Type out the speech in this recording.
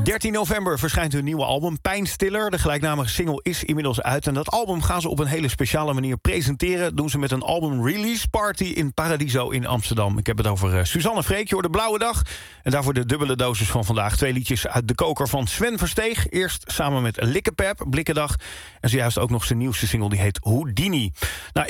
13 november verschijnt hun nieuwe album Pijnstiller. De gelijknamige single is inmiddels uit. En dat album gaan ze op een hele speciale manier presenteren. Doen ze met een album release party in Paradiso in Amsterdam. Ik heb het over Suzanne Freek, je hoort De Blauwe Dag. En daarvoor de dubbele dosis van vandaag. 2 liedjes uit de koker van Sven Versteeg. Eerst samen met Likkepep, Blikkendag. En zojuist ook nog zijn nieuwste single, die heet Houdini. Nou,